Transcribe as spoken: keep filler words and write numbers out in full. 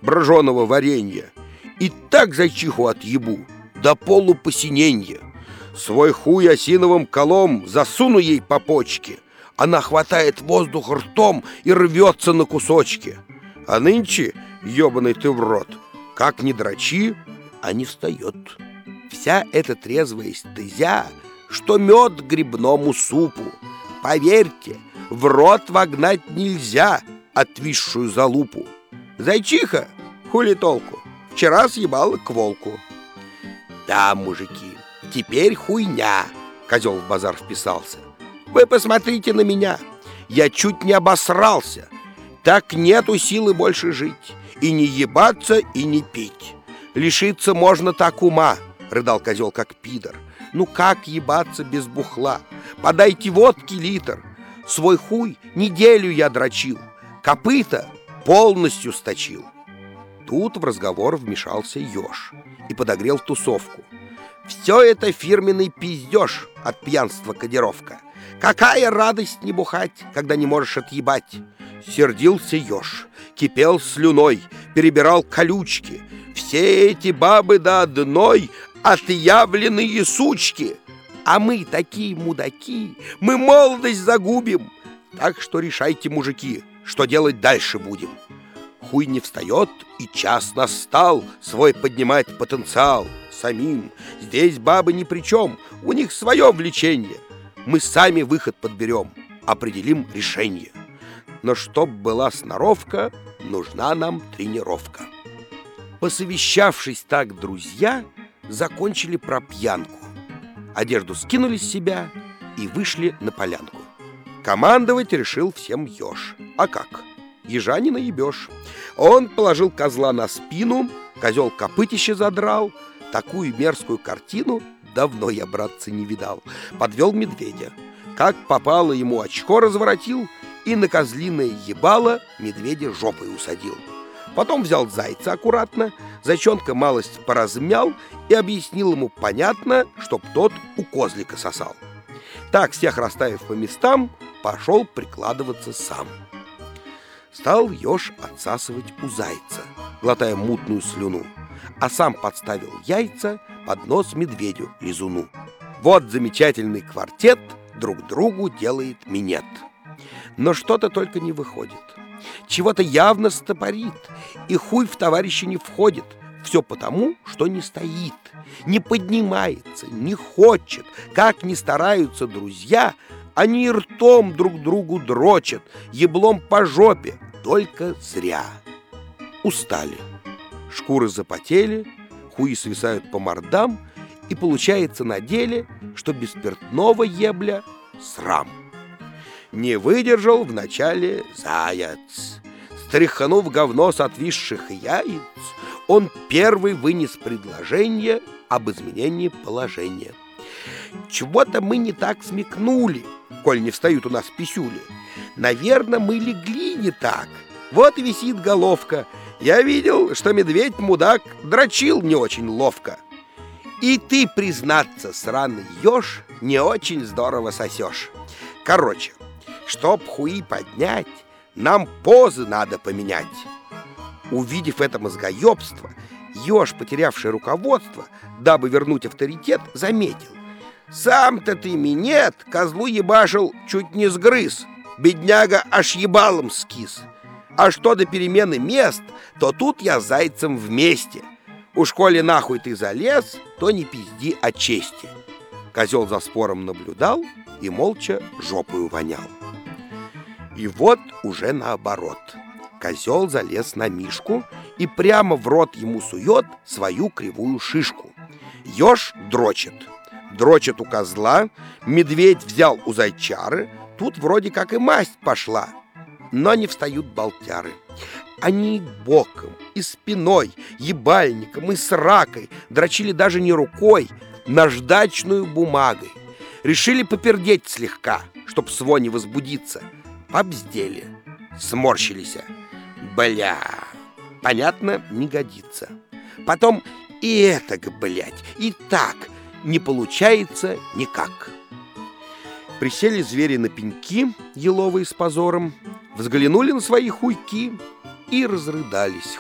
броженого варенья, и так зайчиху отъебу до полупосиненья. Свой хуй осиновым колом засуну ей по почке. Она хватает воздух ртом и рвется на кусочки. А нынче, ебаный ты в рот, как ни дрочи, а не встает. Вся эта трезвая стезя, что мед к грибному супу. Поверьте, в рот вогнать нельзя отвисшую залупу. Зайчиха, хули толку, вчера съебала к волку. Да, мужики, теперь хуйня, козел в базар вписался. Вы посмотрите на меня, я чуть не обосрался. Так нету силы больше жить, и не ебаться, и не пить. Лишиться можно так ума, рыдал козел как пидор. Ну как ебаться без бухла? Подайте водки литр. Свой хуй неделю я дрочил, копыта полностью сточил. Тут в разговор вмешался еж и подогрел тусовку. Все это фирменный пиздеж от пьянства кодировка. Какая радость не бухать, когда не можешь отъебать. Сердился еж, кипел слюной, перебирал колючки. Все эти бабы до одной отъявленные сучки. А мы такие мудаки, мы молодость загубим. Так что решайте, мужики, что делать дальше будем. Хуй не встает, и час настал свой поднимать потенциал самим. Здесь бабы ни при чем, у них свое влечение. Мы сами выход подберем, определим решение. Но чтоб была сноровка, нужна нам тренировка. Посовещавшись так, друзья закончили про пьянку. Одежду скинули с себя и вышли на полянку. Командовать решил всем еж. А как? Ежа не наебешь. Он положил козла на спину, козел копытище задрал. Такую мерзкую картину давно я, братцы, не видал. Подвел медведя. Как попало, ему очко разворотил и на козлиное ебало медведя жопой усадил. Потом взял зайца аккуратно, зайчонка малость поразмял и объяснил ему понятно, чтоб тот у козлика сосал. Так, всех расставив по местам, пошел прикладываться сам. Стал еж отсасывать у зайца, глотая мутную слюну, а сам подставил яйца под нос медведю лизуну. Вот замечательный квартет друг другу делает минет. Но что-то только не выходит. Чего-то явно стопорит, и хуй в товарища не входит. Все потому, что не стоит, не поднимается, не хочет. Как ни стараются друзья, они ртом друг другу дрочат, еблом по жопе, только зря. Устали, шкуры запотели, хуи свисают по мордам, и получается на деле, что без спиртного ебля срам. Не выдержал вначале заяц. Стряхнув говно с отвисших яиц, он первый вынес предложение об изменении положения. Чего-то мы не так смекнули, коль не встают у нас писюли. Наверное, мы легли не так. Вот и висит головка. Я видел, что медведь-мудак дрочил не очень ловко. И ты, признаться, сраный еж, не очень здорово сосешь. Короче, чтоб хуи поднять, нам позы надо поменять. Увидев это мозгоебство, еж, потерявший руководство, дабы вернуть авторитет, заметил: сам-то ты минет козлу ебашил чуть не сгрыз, бедняга аж ебалом скис. А что до перемены мест, то тут я с зайцем вместе. Уж коли нахуй ты залез, то не пизди о чести. Козел за спором наблюдал и молча жопою вонял. И вот уже наоборот. Козел залез на мишку и прямо в рот ему сует свою кривую шишку. Еж дрочит. Дрочит у козла, медведь взял у зайчары, тут вроде как и масть пошла. Но не встают болтяры. Они и боком, и спиной, ебальником, и сракой дрочили даже не рукой, наждачную бумагой. Решили попердеть слегка, чтоб с вони возбудиться. Побздели, сморщились. Бля, понятно, не годится. Потом и этак, блядь, и так не получается никак. Присели звери на пеньки, еловые с позором, взглянули на свои хуйки и разрыдались